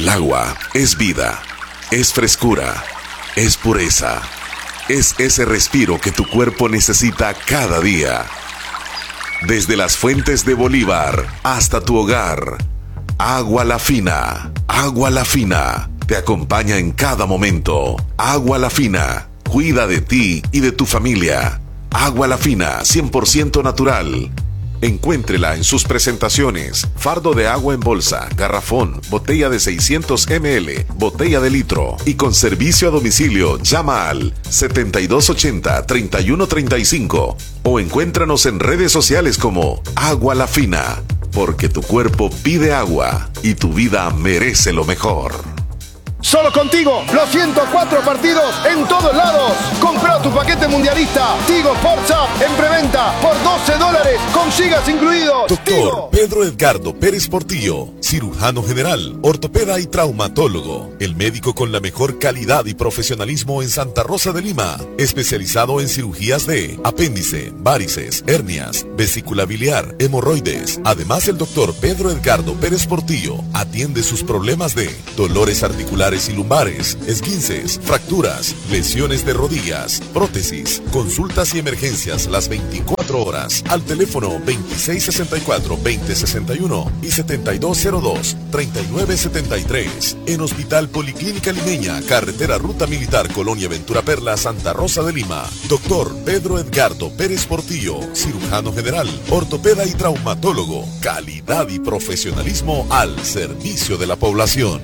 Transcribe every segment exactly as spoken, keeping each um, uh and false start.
El agua es vida, es frescura, es pureza, es ese respiro que tu cuerpo necesita cada día. Desde las fuentes de Bolívar hasta tu hogar, Agua La Fina, Agua La Fina, te acompaña en cada momento. Agua La Fina, cuida de ti y de tu familia. Agua La Fina, cien por ciento natural. Encuéntrela en sus presentaciones: fardo de agua en bolsa, garrafón, botella de seiscientos mililitros, botella de litro, y con servicio a domicilio. Llama al setenta y dos ochenta, treinta y uno treinta y cinco o encuéntranos en redes sociales como Agua La Fina, porque tu cuerpo pide agua y tu vida merece lo mejor. Solo contigo, los ciento cuatro partidos en todos lados. Compra tu paquete mundialista Tigo Sports App en preventa por doce dólares. Consigas incluidos. Doctor Tigo. Pedro Edgardo Pérez Portillo, cirujano general, ortopeda y traumatólogo. El médico con la mejor calidad y profesionalismo en Santa Rosa de Lima. Especializado en cirugías de apéndice, varices, hernias, vesícula biliar, hemorroides. Además, el doctor Pedro Edgardo Pérez Portillo atiende sus problemas de dolores articulares y lumbares, esguinces, fracturas, lesiones de rodillas, prótesis, consultas y emergencias las veinticuatro horas al teléfono veintiséis sesenta y cuatro, veinte sesenta y uno y setenta y dos cero dos, treinta y nueve setenta y tres. En Hospital Policlínica Limeña, carretera Ruta Militar, Colonia Ventura Perla, Santa Rosa de Lima. Doctor Pedro Edgardo Pérez Portillo, cirujano general, ortopeda y traumatólogo. Calidad y profesionalismo al servicio de la población.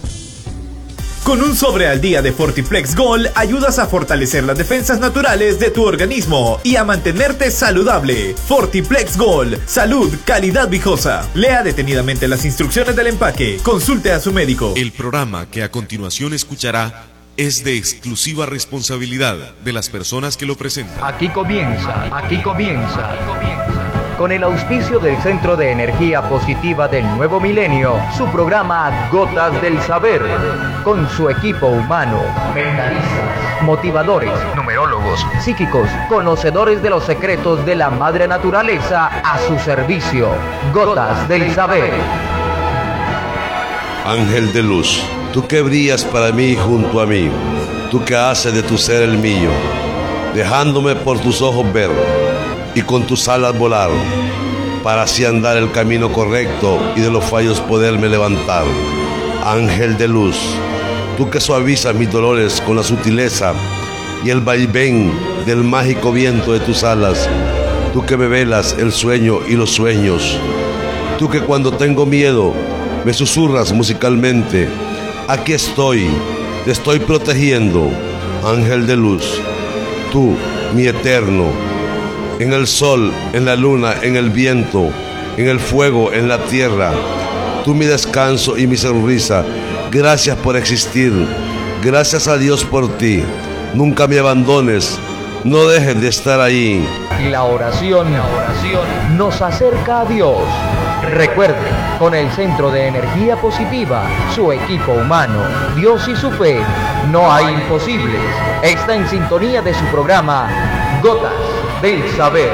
Con un sobre al día de Fortiflex Gold ayudas a fortalecer las defensas naturales de tu organismo y a mantenerte saludable. Fortiflex Gold, salud, calidad viejosa. Lea detenidamente las instrucciones del empaque. Consulte a su médico. El programa que a continuación escuchará es de exclusiva responsabilidad de las personas que lo presentan. Aquí comienza, aquí comienza, aquí comienza. Con el auspicio del Centro de Energía Positiva del Nuevo Milenio, su programa Gotas del Saber, con su equipo humano, mentalistas, motivadores, numerólogos, psíquicos, conocedores de los secretos de la madre naturaleza a su servicio. Gotas del Saber. Ángel de luz, tú que brillas para mí junto a mí, tú que haces de tu ser el mío, dejándome por tus ojos ver y con tus alas volar, para así andar el camino correcto y de los fallos poderme levantar. Ángel de luz, tú que suavizas mis dolores con la sutileza y el vaivén del mágico viento de tus alas, tú que me velas el sueño y los sueños, tú que cuando tengo miedo me susurras musicalmente: aquí estoy, te estoy protegiendo. Ángel de luz, tú, mi eterno, en el sol, en la luna, en el viento, en el fuego, en la tierra, tú mi descanso y mi sonrisa. Gracias por existir, gracias a Dios por ti. Nunca me abandones, no dejes de estar ahí. La oración, la oración nos acerca a Dios. Recuerde, con el Centro de Energía Positiva, su equipo humano, Dios y su fe, no hay imposibles. Está en sintonía de su programa Gotas del Saber.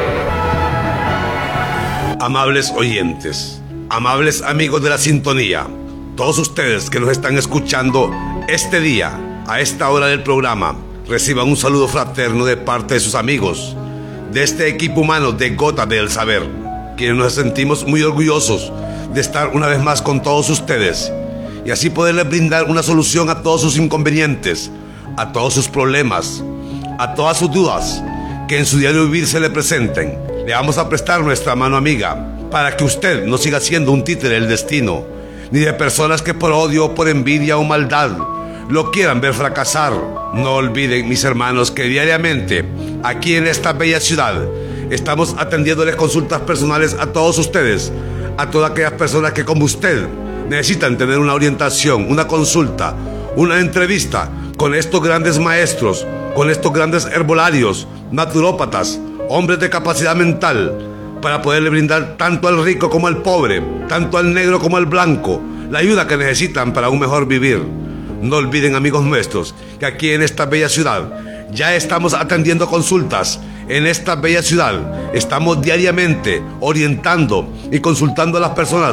Amables oyentes, amables amigos de la sintonía, todos ustedes que nos están escuchando este día, a esta hora del programa, reciban un saludo fraterno de parte de sus amigos, de este equipo humano de Gotas del Saber, quienes nos sentimos muy orgullosos de estar una vez más con todos ustedes y así poderles brindar una solución a todos sus inconvenientes, a todos sus problemas, a todas sus dudas que en su diario vivir se le presenten. Le vamos a prestar nuestra mano amiga para que usted no siga siendo un títere del destino, ni de personas que por odio, por envidia o maldad lo quieran ver fracasar. No olviden, mis hermanos, que diariamente aquí en esta bella ciudad estamos atendiéndoles consultas personales a todos ustedes, a todas aquellas personas que como usted necesitan tener una orientación, una consulta, una entrevista con estos grandes maestros, con estos grandes herbolarios, naturópatas, hombres de capacidad mental, para poderle brindar tanto al rico como al pobre, tanto al negro como al blanco, la ayuda que necesitan para un mejor vivir. No olviden, amigos nuestros, que aquí en esta bella ciudad ya estamos atendiendo consultas. En esta bella ciudad estamos diariamente orientando y consultando a las personas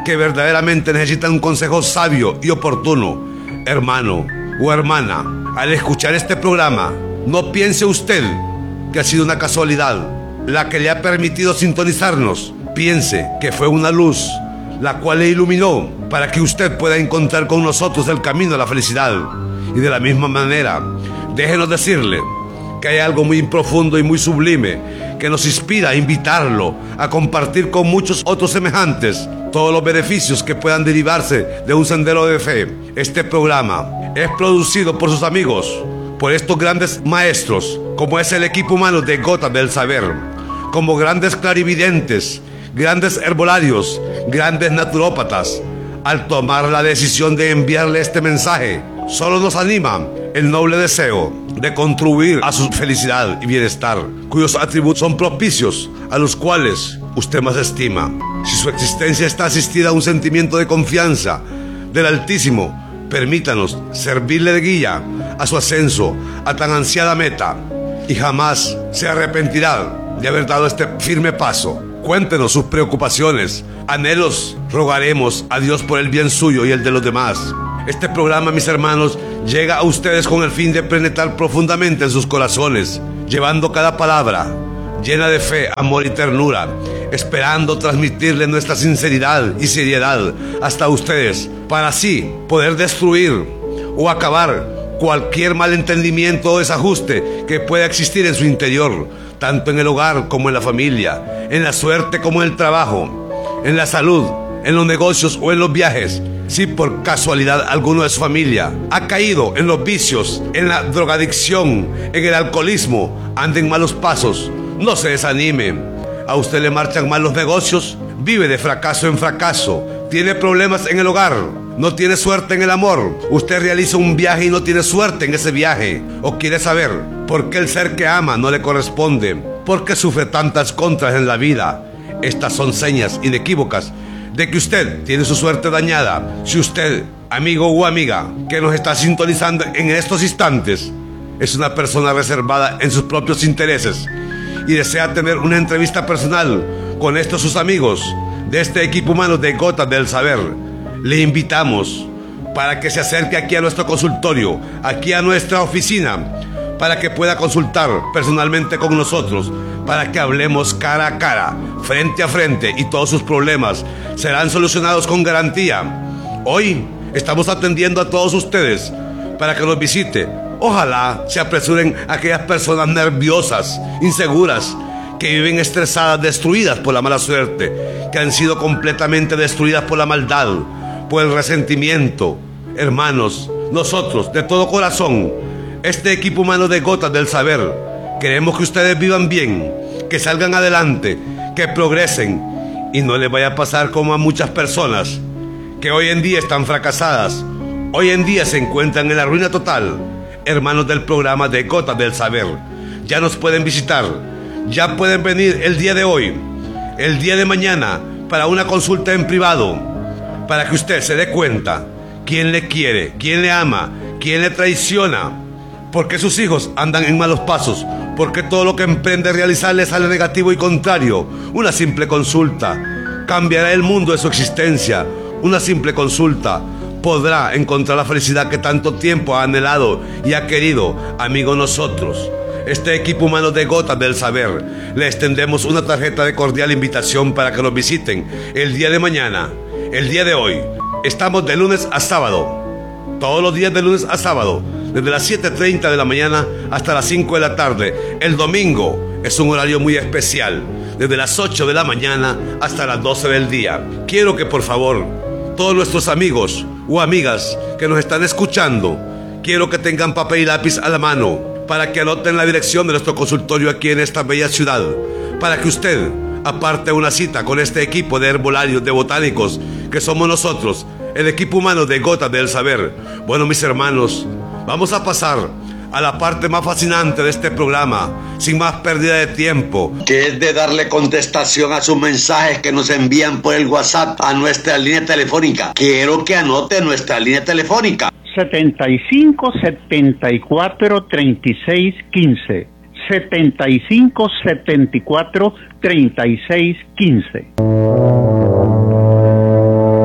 que verdaderamente necesitan un consejo sabio y oportuno, hermano o hermana, al escuchar este programa, no piense usted que ha sido una casualidad la que le ha permitido sintonizarnos. Piense que fue una luz la cual le iluminó para que usted pueda encontrar con nosotros el camino a la felicidad. Y de la misma manera, déjenos decirle que hay algo muy profundo y muy sublime que nos inspira a invitarlo a compartir con muchos otros semejantes todos los beneficios que puedan derivarse de un sendero de fe. Este programa es producido por sus amigos, por estos grandes maestros, como es el equipo humano de Gotas del Saber, como grandes clarividentes, grandes herbolarios, grandes naturópatas. Al tomar la decisión de enviarle este mensaje, solo nos anima el noble deseo de contribuir a su felicidad y bienestar, cuyos atributos son propicios a los cuales usted más estima. Si su existencia está asistida a un sentimiento de confianza del Altísimo, permítanos servirle de guía a su ascenso a tan ansiada meta, y jamás se arrepentirá de haber dado este firme paso. Cuéntenos sus preocupaciones, anhelos. Rogaremos a Dios por el bien suyo y el de los demás. Este programa, mis hermanos, llega a ustedes con el fin de penetrar profundamente en sus corazones, llevando cada palabra llena de fe, amor y ternura, esperando transmitirle nuestra sinceridad y seriedad hasta ustedes, para así poder destruir o acabar cualquier malentendimiento o desajuste que pueda existir en su interior, tanto en el hogar como en la familia, en la suerte como en el trabajo, en la salud, en los negocios o en los viajes. Si por casualidad alguno de su familia ha caído en los vicios, en la drogadicción, en el alcoholismo, anda en malos pasos, no se desanime. A usted le marchan mal los negocios, vive de fracaso en fracaso, tiene problemas en el hogar, no tiene suerte en el amor, usted realiza un viaje y no tiene suerte en ese viaje, o quiere saber por qué el ser que ama no le corresponde, por qué sufre tantas contras en la vida. Estas son señas inequívocas de que usted tiene su suerte dañada. Si usted, amigo o amiga, que nos está sintonizando en estos instantes, es una persona reservada en sus propios intereses y desea tener una entrevista personal con estos sus amigos de este equipo humano de Gotas del Saber, le invitamos para que se acerque aquí a nuestro consultorio, aquí a nuestra oficina, para que pueda consultar personalmente con nosotros, para que hablemos cara a cara, frente a frente, y todos sus problemas serán solucionados con garantía. Hoy estamos atendiendo a todos ustedes para que nos visite. Ojalá se apresuren aquellas personas nerviosas, inseguras, que viven estresadas, destruidas por la mala suerte, que han sido completamente destruidas por la maldad, por el resentimiento. Hermanos, nosotros de todo corazón, este equipo humano de Gotas del Saber, queremos que ustedes vivan bien, que salgan adelante, que progresen y no les vaya a pasar como a muchas personas que hoy en día están fracasadas, hoy en día se encuentran en la ruina total. Hermanos del programa de Gotas del Saber, ya nos pueden visitar, ya pueden venir el día de hoy, el día de mañana, para una consulta en privado, para que usted se dé cuenta quién le quiere, quién le ama, quién le traiciona, por qué sus hijos andan en malos pasos, por qué todo lo que emprende realizar le sale negativo y contrario. Una simple consulta cambiará el mundo de su existencia. Una simple consulta podrá encontrar la felicidad que tanto tiempo ha anhelado y ha querido. Amigo, nosotros, este equipo humano de Gotas del Saber, le extendemos una tarjeta de cordial invitación para que nos visiten el día de mañana, el día de hoy. Estamos de lunes a sábado, todos los días de lunes a sábado, desde las siete treinta de la mañana hasta las cinco de la tarde. El domingo es un horario muy especial, desde las ocho de la mañana hasta las doce del día. Quiero que por favor todos nuestros amigos o amigas que nos están escuchando, quiero que tengan papel y lápiz a la mano para que anoten la dirección de nuestro consultorio aquí en esta bella ciudad, para que usted aparte una cita con este equipo de herbolarios, de botánicos que somos nosotros, el equipo humano de Gotas del Saber. Bueno, mis hermanos, vamos a pasar a la parte más fascinante de este programa, sin más pérdida de tiempo, que es de darle contestación a sus mensajes que nos envían por el WhatsApp a nuestra línea telefónica. Quiero que anote nuestra línea telefónica: setenta y cinco, setenta y cuatro, treinta y seis, quince. setenta y cinco, setenta y cuatro, treinta y seis, quince.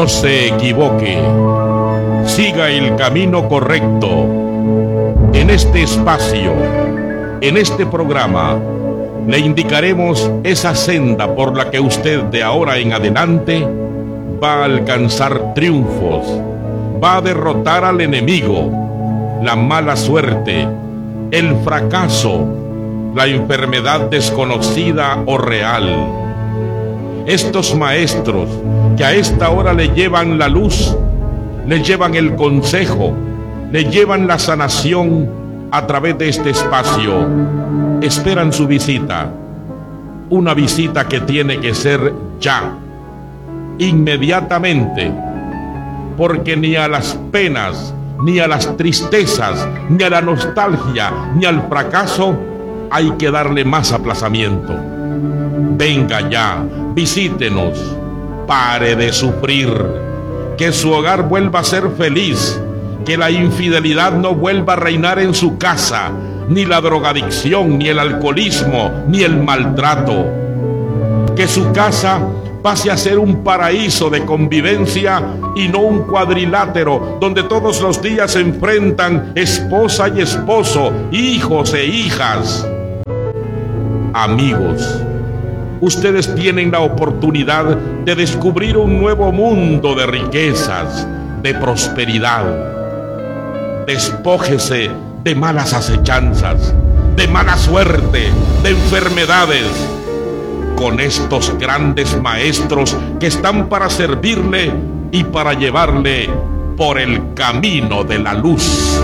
No se equivoque. Siga el camino correcto. En este espacio, en este programa, le indicaremos esa senda por la que usted de ahora en adelante va a alcanzar triunfos, va a derrotar al enemigo, la mala suerte, el fracaso, la enfermedad desconocida o real. Estos maestros que a esta hora le llevan la luz, le llevan el consejo, le llevan la sanación a través de este espacio, esperan su visita, una visita que tiene que ser ya, inmediatamente, porque ni a las penas, ni a las tristezas, ni a la nostalgia, ni al fracaso hay que darle más aplazamiento. Venga ya, visítenos, pare de sufrir, que su hogar vuelva a ser feliz, que la infidelidad no vuelva a reinar en su casa, ni la drogadicción, ni el alcoholismo, ni el maltrato. Que su casa pase a ser un paraíso de convivencia y no un cuadrilátero donde todos los días se enfrentan esposa y esposo, hijos e hijas. Amigos, ustedes tienen la oportunidad de descubrir un nuevo mundo de riquezas, de prosperidad. Despójese de malas acechanzas, de mala suerte, de enfermedades, con estos grandes maestros que están para servirle y para llevarle por el camino de la luz.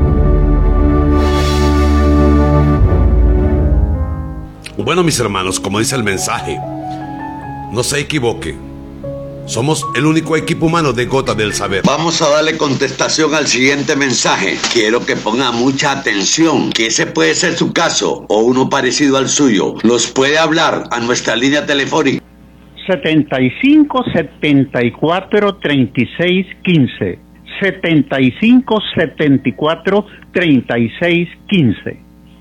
Bueno, mis hermanos, como dice el mensaje, no se equivoque. Somos el único equipo humano de Gotas del Saber. Vamos a darle contestación al siguiente mensaje. Quiero que ponga mucha atención, que ese puede ser su caso o uno parecido al suyo. Los puede hablar a nuestra línea telefónica. setenta y cinco, setenta y cuatro, treinta y seis, quince. setenta y cinco, setenta y cuatro, treinta y seis, quince.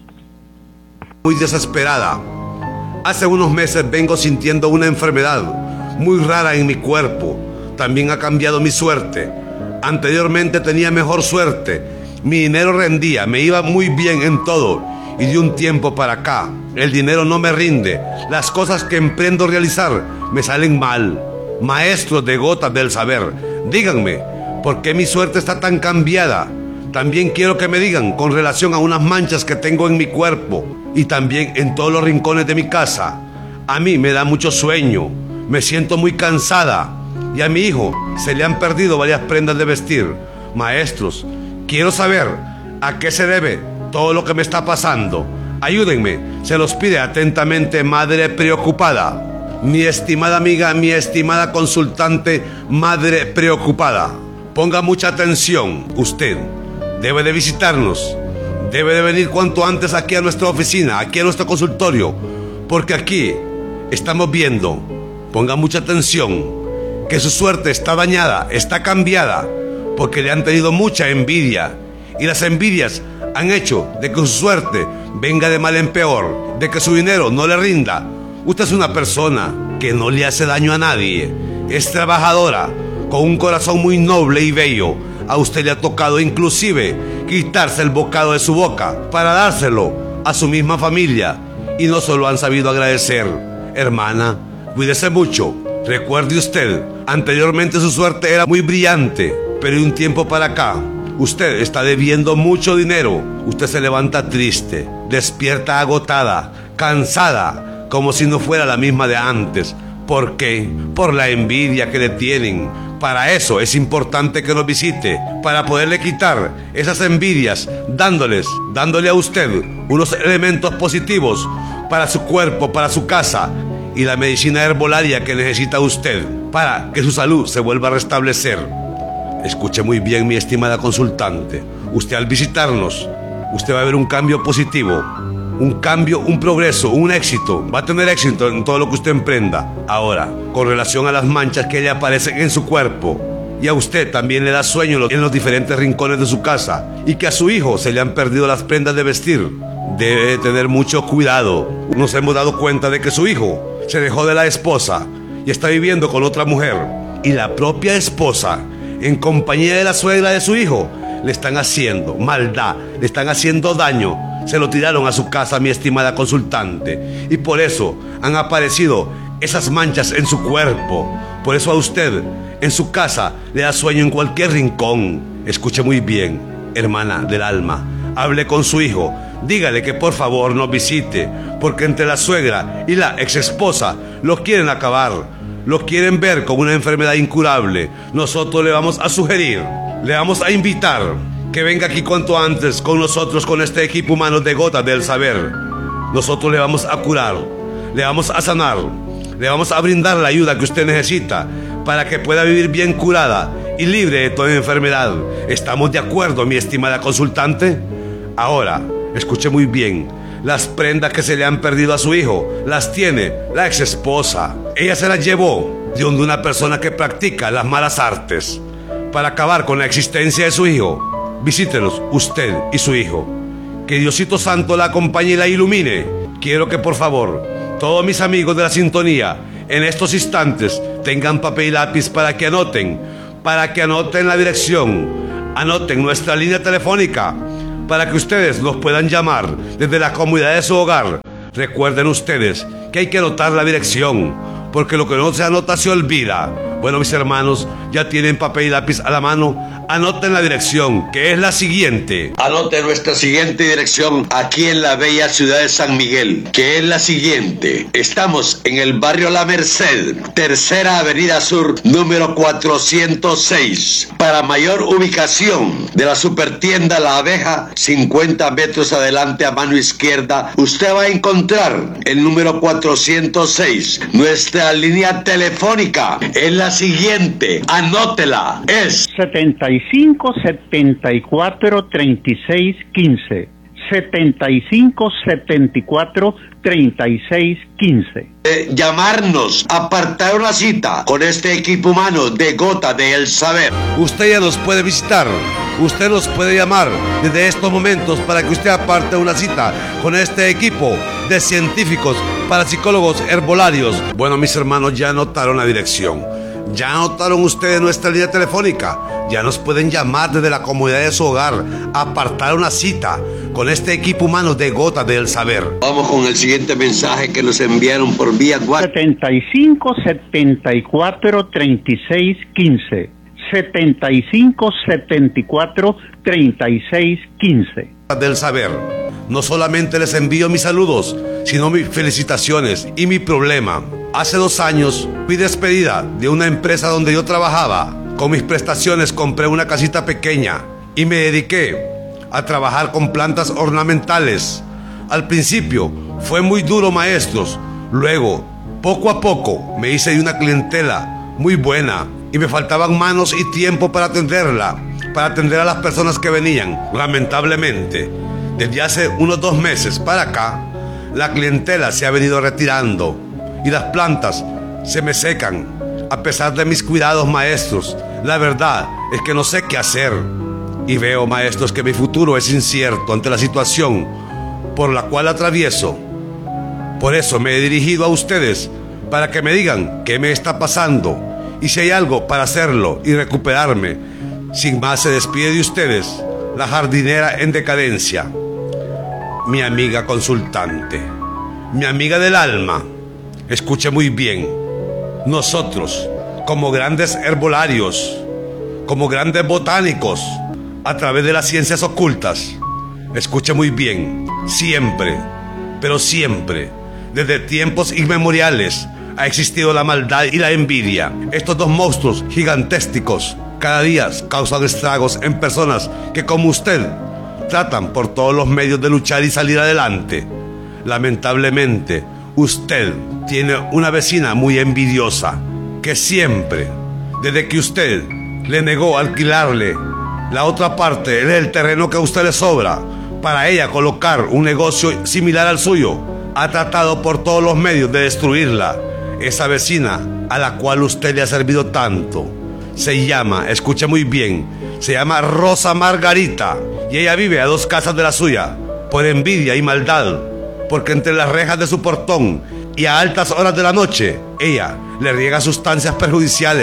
Muy desesperada. Hace unos meses vengo sintiendo una enfermedad muy rara en mi cuerpo. También ha cambiado mi suerte. Anteriormente tenía mejor suerte. Mi dinero rendía, me iba muy bien en todo. Y de un tiempo para acá, el dinero no me rinde. Las cosas que emprendo realizar me salen mal. Maestros de Gotas del Saber, díganme, ¿por qué mi suerte está tan cambiada? También quiero que me digan con relación a unas manchas que tengo en mi cuerpo y también en todos los rincones de mi casa. A mí me da mucho sueño, me siento muy cansada y a mi hijo se le han perdido varias prendas de vestir. Maestros, quiero saber a qué se debe todo lo que me está pasando. Ayúdenme, se los pide atentamente Madre Preocupada. Mi estimada amiga, mi estimada consultante, Madre Preocupada. Ponga mucha atención, usted debe de visitarnos, debe de venir cuanto antes aquí a nuestra oficina, aquí a nuestro consultorio, porque aquí estamos viendo, ponga mucha atención, que su suerte está dañada, está cambiada, porque le han tenido mucha envidia, y las envidias han hecho de que su suerte venga de mal en peor, de que su dinero no le rinda. Usted es una persona que no le hace daño a nadie, es trabajadora, con un corazón muy noble y bello. A usted le ha tocado inclusive quitarse el bocado de su boca para dárselo a su misma familia y no se lo han sabido agradecer. Hermana, cuídese mucho. Recuerde usted, anteriormente su suerte era muy brillante, pero de un tiempo para acá usted está debiendo mucho dinero. Usted se levanta triste, despierta agotada, cansada, como si no fuera la misma de antes. ¿Por qué? Por la envidia que le tienen. Para eso es importante que nos visite, para poderle quitar esas envidias, dándoles, dándole a usted unos elementos positivos para su cuerpo, para su casa y la medicina herbolaria que necesita usted para que su salud se vuelva a restablecer. Escuche muy bien, mi estimada consultante. Usted al visitarnos, usted va a ver un cambio positivo, un cambio, un progreso, un éxito. Va a tener éxito en todo lo que usted emprenda. Ahora, con relación a las manchas que le aparecen en su cuerpo, y a usted también le da sueño en los diferentes rincones de su casa, y que a su hijo se le han perdido las prendas de vestir, debe tener mucho cuidado. Nos hemos dado cuenta de que su hijo se dejó de la esposa y está viviendo con otra mujer. y la propia esposa, en compañía de la suegra de su hijo, le están haciendo maldad, le están haciendo daño. Se lo tiraron a su casa, mi estimada consultante, y por eso han aparecido esas manchas en su cuerpo. Por eso a usted, en su casa, le da sueño en cualquier rincón. Escuche muy bien, hermana del alma, hable con su hijo, dígale que por favor nos visite, porque entre la suegra y la ex esposa lo quieren acabar, lo quieren ver como una enfermedad incurable. Nosotros le vamos a sugerir, le vamos a invitar que venga aquí cuanto antes con nosotros, con este equipo humano de Gotas del Saber. Nosotros le vamos a curar, le vamos a sanar, le vamos a brindar la ayuda que usted necesita para que pueda vivir bien curada y libre de toda enfermedad. ¿Estamos de acuerdo, mi estimada consultante? Ahora, escuche muy bien. Las prendas que se le han perdido a su hijo las tiene la ex esposa. Ella se las llevó de una persona que practica las malas artes para acabar con la existencia de su hijo. Visítelos usted y su hijo. Que Diosito Santo la acompañe y la ilumine. Quiero que por favor todos mis amigos de la sintonía en estos instantes tengan papel y lápiz para que anoten, para que anoten la dirección, anoten nuestra línea telefónica, para que ustedes nos puedan llamar desde la comodidad de su hogar. Recuerden ustedes que hay que anotar la dirección, porque lo que no se anota se olvida. Bueno, mis hermanos, ya tienen papel y lápiz a la mano. Anoten la dirección, que es la siguiente. Anote nuestra siguiente dirección aquí en la bella ciudad de San Miguel, que es la siguiente. Estamos en el barrio La Merced, tercera avenida sur, número cuatrocientos seis. Para mayor ubicación de la supertienda La Abeja, cincuenta metros adelante a mano izquierda, usted va a encontrar el número cuatrocientos seis. Nuestra línea telefónica es la siguiente. Anótela. Es setenta y cinco setenta y cuatro treinta y seis quince. setenta y cinco setenta y cuatro treinta y seis quince. Eh, llamarnos, apartar una cita con este equipo humano de Gotas del Saber. Usted ya nos puede visitar, usted nos puede llamar desde estos momentos para que usted aparte una cita con este equipo de científicos, parapsicólogos, herbolarios. Bueno, mis hermanos, ya anotaron la dirección, ya anotaron ustedes nuestra línea telefónica. Ya nos pueden llamar desde la comodidad de su hogar, apartar una cita con este equipo humano de Gotas del Saber. Vamos con el siguiente mensaje que nos enviaron por vía WhatsApp. setenta y cinco setenta y cuatro treinta y seis quince. setenta y cinco setenta y cuatro treinta y seis quince. Del Saber. No solamente les envío mis saludos, sino mis felicitaciones y mi problema. Hace dos años fui despedida de una empresa donde yo trabajaba. Con mis prestaciones compré una casita pequeña y me dediqué a trabajar con plantas ornamentales. Al principio fue muy duro, maestros. Luego, poco a poco, me hice de una clientela muy buena y me faltaban manos y tiempo para atenderla, para atender a las personas que venían. Lamentablemente, desde hace unos dos meses para acá, la clientela se ha venido retirando y las plantas se me secan. A pesar de mis cuidados, maestros, la verdad es que no sé qué hacer. Y veo, maestros, que mi futuro es incierto ante la situación por la cual atravieso. Por eso me he dirigido a ustedes para que me digan qué me está pasando y si hay algo para hacerlo y recuperarme. Sin más, se despide de ustedes la jardinera en decadencia, mi amiga consultante, mi amiga del alma. Escuche muy bien. Nosotros, como grandes herbolarios, como grandes botánicos, a través de las ciencias ocultas, escuche muy bien, siempre, pero siempre, desde tiempos inmemoriales, ha existido la maldad y la envidia. Estos dos monstruos gigantescos cada día causan estragos en personas que, como usted, tratan por todos los medios de luchar y salir adelante. Lamentablemente, usted tiene una vecina muy envidiosa que siempre, desde que usted le negó alquilarle la otra parte del terreno que a usted le sobra para ella colocar un negocio similar al suyo, ha tratado por todos los medios de destruirla. Esa vecina a la cual usted le ha servido tanto se llama, escuche muy bien, se llama Rosa Margarita, y ella vive a dos casas de la suya por envidia y maldad, porque entre las rejas de su portón y a altas horas de la noche ella le riega sustancias perjudiciales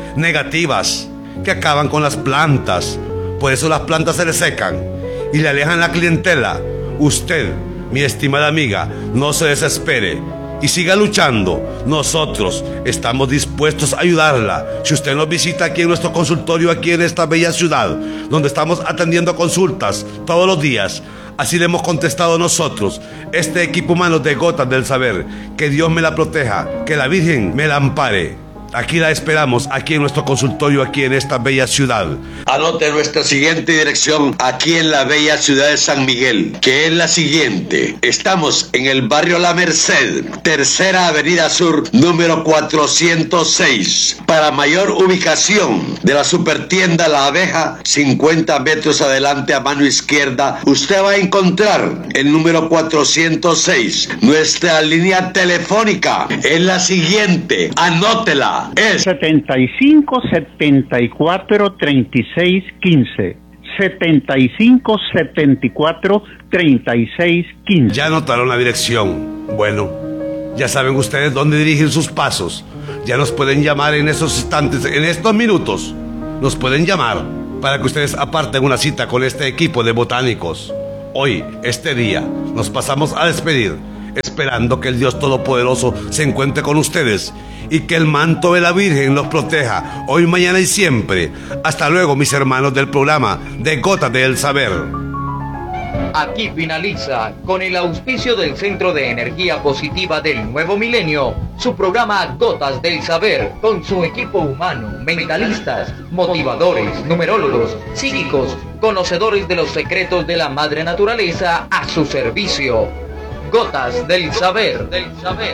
negativas que acaban con las plantas. Por eso las plantas se le secan y le alejan la clientela. Usted, mi estimada amiga, no se desespere y siga luchando. Nosotros estamos dispuestos a ayudarla. Si usted nos visita aquí en nuestro consultorio, aquí en esta bella ciudad, donde estamos atendiendo consultas todos los días, así le hemos contestado nosotros, este equipo humano de Gotas del Saber. Que Dios me la proteja, que la Virgen me la ampare. Aquí la esperamos, aquí en nuestro consultorio, aquí en esta bella ciudad. Anote nuestra siguiente dirección aquí en la bella ciudad de San Miguel, que es la siguiente. Estamos en el barrio La Merced, tercera avenida sur, número cuatrocientos seis. Para mayor ubicación de la supertienda La Abeja, cincuenta metros adelante a mano izquierda, usted va a encontrar el número cuatrocientos seis. Nuestra línea telefónica es la siguiente, anótela. Es setenta y cinco setenta y cuatro treinta y seis quince. setenta y cinco setenta y cuatro treinta y seis quince. Ya anotaron la dirección. Bueno, ya saben ustedes dónde dirigir sus pasos. Ya nos pueden llamar en esos instantes, en estos minutos. Nos pueden llamar para que ustedes aparten una cita con este equipo de botánicos. Hoy, este día, nos pasamos a despedir, esperando que el Dios Todopoderoso se encuentre con ustedes y que el manto de la Virgen los proteja hoy, mañana y siempre. Hasta luego, mis hermanos del programa de Gotas del Saber. Aquí finaliza, con el auspicio del Centro de Energía Positiva del Nuevo Milenio, su programa Gotas del Saber, con su equipo humano, mentalistas, motivadores, numerólogos, psíquicos, conocedores de los secretos de la Madre Naturaleza a su servicio. Gotas del Saber, del Saber.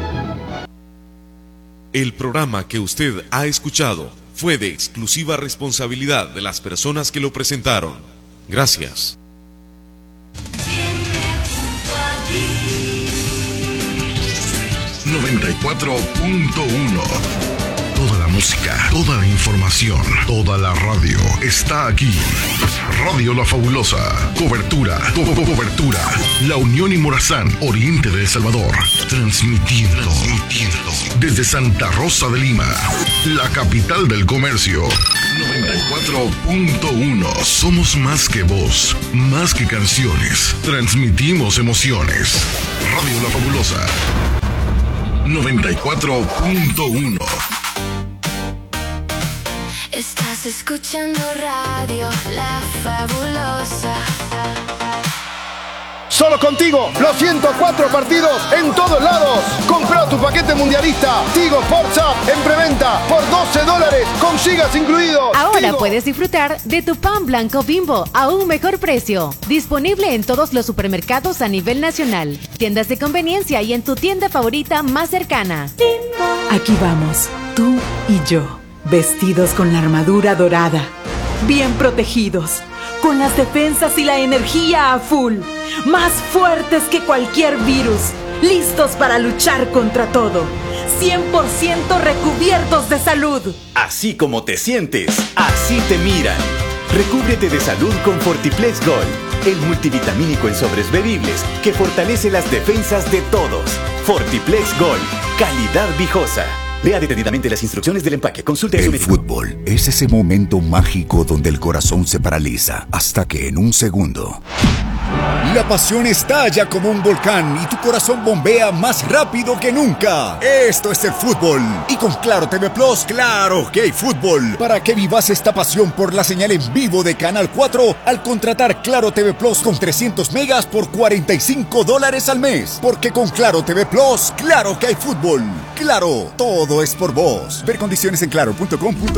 El programa que usted ha escuchado fue de exclusiva responsabilidad de las personas que lo presentaron. Gracias. noventa y cuatro punto uno. Toda la música, toda la información, toda la radio está aquí. Radio La Fabulosa. Cobertura, co co cobertura. La Unión y Morazán, Oriente de El Salvador. Transmitiendo, transmitiendo desde Santa Rosa de Lima, la capital del comercio. noventa y cuatro punto uno. Somos más que voz, más que canciones. Transmitimos emociones. Radio La Fabulosa. noventa y cuatro punto uno. Estás escuchando Radio La Fabulosa. Solo contigo, los ciento cuatro partidos en todos lados. Compra tu paquete mundialista Tigo Forza en preventa por doce dólares con gigas incluidos. Ahora Tigo. Puedes disfrutar de tu pan blanco Bimbo a un mejor precio. Disponible en todos los supermercados a nivel nacional, tiendas de conveniencia y en tu tienda favorita más cercana. Aquí vamos, tú y yo, vestidos con la armadura dorada, bien protegidos, con las defensas y la energía a full, más fuertes que cualquier virus, listos para luchar contra todo, cien por ciento recubiertos de salud. Así como te sientes, así te miran. Recúbrete de salud con Fortiplex Gold, el multivitamínico en sobres bebibles que fortalece las defensas de todos. Fortiplex Gold, calidad viejosa. Lea detenidamente las instrucciones del empaque. Consulte a su médico. El fútbol es ese momento mágico donde el corazón se paraliza hasta que en un segundo la pasión estalla como un volcán y tu corazón bombea más rápido que nunca. Esto es el fútbol. Y con Claro T V Plus, claro que hay fútbol. Para que vivas esta pasión por la señal en vivo de Canal cuatro al contratar Claro T V Plus con trescientos megas por cuarenta y cinco dólares al mes. Porque con Claro T V Plus, claro que hay fútbol. Claro, todo es por vos. Ver condiciones en claro punto com punto